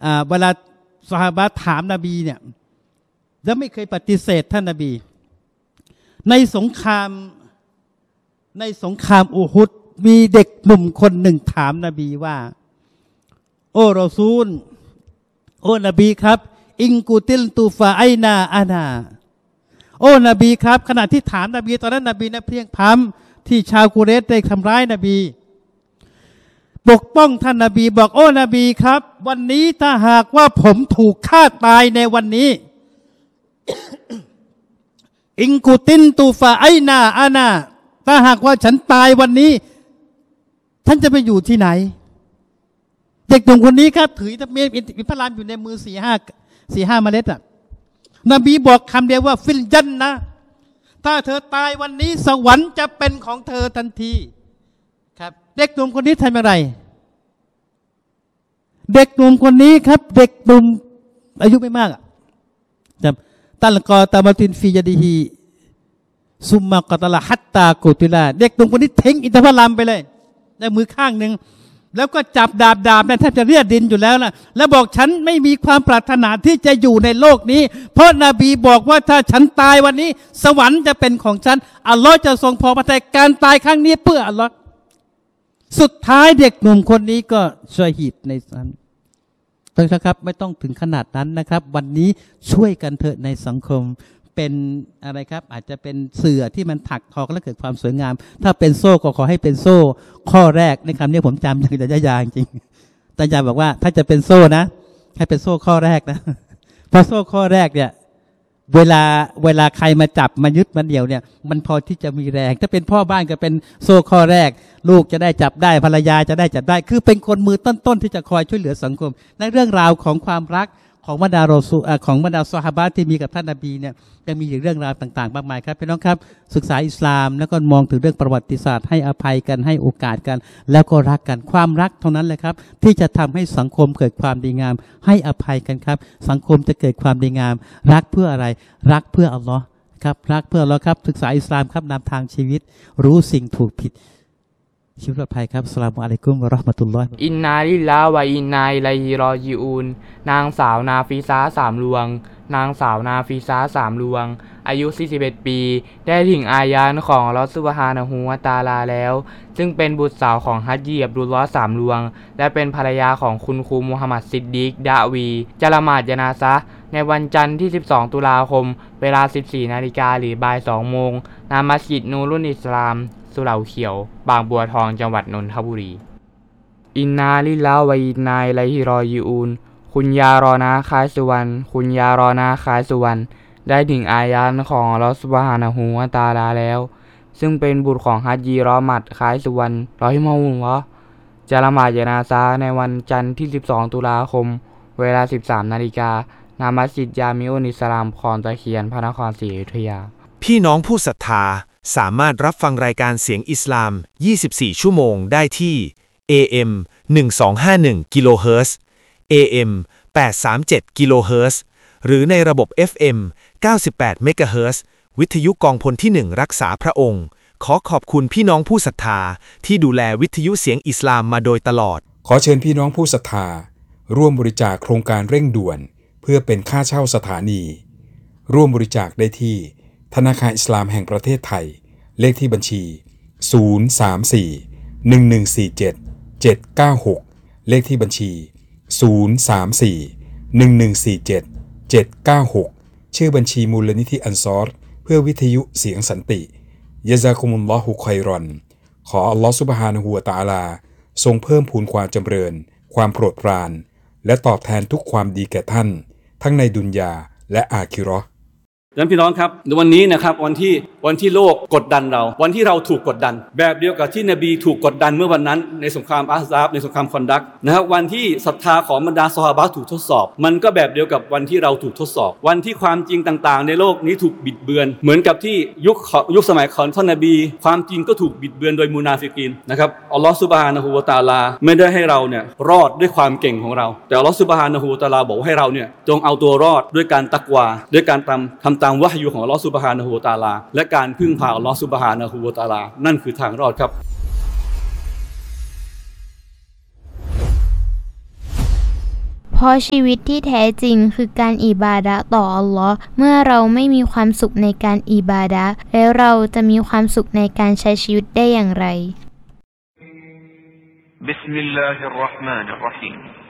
เวลาซอฮาบะห์ถามนบีเนี่ยแล้วไม่เคยปฏิเสธท่านนบีในสงครามอูฮุดมีเด็กหนุ่มคนหนึ่งถามนบีว่าโอ้รอซูลโอ้นบีครับอิงกูติลตูฟาไอนาอานาโอ้นบีครับขณะที่ถามนบีตอนนั้นนบีนะเพลียงพล้ำที่ชาวกุเรชได้ทำร้ายนบีปกป้องท่านนบีบอกโอ้นบีครับวันนี้ถ้าหากว่าผมถูกฆ่าตายในวันนี้ อิงกูตินตูฟาไอนาอานาถ้าหากว่าฉันตายวันนี้ท่านจะไปอยู่ที่ไหนเด็กหนุ่มคนนี้ครับถือมีพระรามอยู่ในมือ4-5เมล็ดอ่ะนบีบอกคำเดียวว่าฟิลจันนะถ้าเธอตายวันนี้สวรรค์จะเป็นของเธอทันทีครับเด็กหนุ่มคนนี้ทำอะไรเด็กหนุ่มคนนี้ครับเด็กหนุ่มอายุไม่มากอ่ะตัลกอตาบตินฟียดีฮีซุมมากตละฮัตตากุติลาเด็กหนุ่มคนนี้ทิ้งอินทผลัมไปเลยในมือข้างหนึ่งแล้วก็จับดาบนั่นแทบจะเรียดดินอยู่แล้วนะแล้วบอกฉันไม่มีความปรารถนาที่จะอยู่ในโลกนี้เพราะนบีบอกว่าถ้าฉันตายวันนี้สวรรค์จะเป็นของฉันอัลลอฮ์จะทรงพอพระทัยการตายครั้งนี้เพื่ออัลลอฮ์สุดท้ายเด็กหนุ่มคนนี้ก็ชะฮีดในนั้นนะครับไม่ต้องถึงขนาดนั้นนะครับวันนี้ช่วยกันเถอะในสังคมเป็นอะไรครับอาจจะเป็นเสื่อที่มันถักทอแล้วเกิดความสวยงามถ้าเป็นโซ่ก็ขอให้เป็นโซ่ข้อแรกในคำนี้ผมจำอย่างจะยาวจริงตาญาบอกว่าถ้าจะเป็นโซ่นะให้เป็นโซ่ข้อแรกนะเพราะโซ่ข้อแรกเนี่ยเวลาใครมาจับมายึดมาเดี่ยวเนี่ยมันพอที่จะมีแรงถ้าเป็นพ่อบ้านก็เป็นโซ่ข้อแรกลูกจะได้จับได้ภรรยาจะได้จับได้คือเป็นคนมือต้นๆที่จะคอยช่วยเหลือสังคมในเรื่องราวของความรักของบรรดารอซูของบรรดาซอฮาบะห์ที่มีกับท่านนบีเนี่ยยังมีเรื่องราวต่างๆมากมายครับพี่น้องครับศึกษาอิสลามแล้วก็มองถึงเรื่องประวัติศาสตร์ให้อภัยกันให้โอกาสกันแล้วก็รักกันความรักเท่านั้นแหละครับที่จะทำให้สังคมเกิดความดีงามให้อภัยกันครับสังคมจะเกิดความดีงามรักเพื่ออะไรรักเพื่ออัลลอฮ์ครับรักเพื่ออัลลอฮ์ครับศึกษาอิสลามครับนำทางชีวิตรู้สิ่งถูกผิดชีวิตปลอดภัยครับอัสสลามุอะลัยกุมวะเราะห์มะตุลลอฮ์อินนาลิลลาฮ์วะอินนาอิลัยฮิรอญิอูนนางสาวนาฟิซาสามลวงนางสาวนาฟิซาสามลวงอายุ41ปีได้ถึงอายานของอัลเลาะห์ซุบฮานะฮูวะตะอาลาแล้วซึ่งเป็นบุตรสาวของฮัจญีอับดุลลอฮ์สามลวงและเป็นภรรยาของคุณครูมุฮัมมัดซิดดีกดะวีจะละหมาดญะนาซะห์ในวันจันทร์ที่12ตุลาคมเวลา 14 นาฬิกาหรือบ่าย 2 โมงณมัสยิดนูรุนอิสลามสุเหร่าเขียวบางบัวทองจังหวัดนนทบุรีอินนาลิลลาฮ์วะอินนาอิลัยฮิรอญิอูนคุณยารอนาคายสุวรรณคุณยารอนาคายสุวรรณได้ถึงอายานของอัลเลาะห์ซุบฮานะฮูวะตะอาลาแล้วซึ่งเป็นบุตรของฮัจญีรอมัดคายสุวรรณรอฮิมะฮุลลอฮ์จะละหมาดญะนาซะห์ในวันจันทร์ที่12ตุลาคมเวลา 13 นาฬิกาณมัสยิดยามิอุลอิสลามคลองตะเคียนพระนครศรีอยุธยาพี่น้องผู้ศรัทธาสามารถรับฟังรายการเสียงอิสลาม24ชั่วโมงได้ที่ AM 1251กิโลเฮิรตซ์ AM 837กิโลเฮิรตซ์หรือในระบบ FM 98เมกะเฮิรตซ์วิทยุกองพลที่1รักษาพระองค์ขอขอบคุณพี่น้องผู้ศรัทธาที่ดูแลวิทยุเสียงอิสลามมาโดยตลอดขอเชิญพี่น้องผู้ศรัทธาร่วมบริจาคโครงการเร่งด่วนเพื่อเป็นค่าเช่าสถานีร่วมบริจาคได้ที่ธนาคารอิสลามแห่งประเทศไทยเลขที่บัญชี034-1147-796เลขที่บัญชี034-1147-796ชื่อบัญชีมูลนิธิอันซอรเพื่อวิทยุเสียงสันติยะซากุมุลลอฮุค็อยรอนขออัลลอฮฺซุบฮานะฮูวะตะอาลาทรงเพิ่มพูนความจำเริญความโปรดปรานและตอบแทนทุกความดีแก่ท่านทั้งในดุนยาและอาคิเราะห์ดังนั้นพี่น้องครับในวันนี้นะครับวันที่โลกกดดันเราวันที่เราถูกกดดันแบบเดียวกับที่นบีถูกกดดันเมื่อวันนั้นในสงครามอะฮซาบในสงครามคอนดักนะครับวันที่ศรัทธาของบรรดาซอฮาบะห์ถูกทดสอบมันก็แบบเดียวกับวันที่เราถูกทดสอบวันที่ความจริงต่างๆในโลกนี้ถูกบิดเบือนเหมือนกับที่ยุคสมัยของท่านนบีความจริงก็ถูกบิดเบือนโดยมุนาฟิกีนนะครับอัลลอฮฺซุบฮานะฮูวะตะอาลาไม่ได้ให้เราเนี่ยรอดด้วยความเก่งของเราแต่อัลลอฮฺซุบฮานะฮูวะตะอาลาบอกให้เราเนี่ยจงเอาตัวรอดด้วยการตักวาด้วยการทำตามวะฮยูของอัลลอฮฺซุบฮานะฮูวะตะอาลาและการพึ่งพาอัลลอฮฺซุบฮานะฮูวะตะอาลานั่นคือทางรอดครับเพราะชีวิตที่แท้จริงคือการอิบาดะห์ต่ออัลลอฮ์เมื่อเราไม่มีความสุขในการอิบาดะห์แล้วเราจะมีความสุขในการใช้ชีวิตได้อย่างไร بسم الله الرحمن الرحيم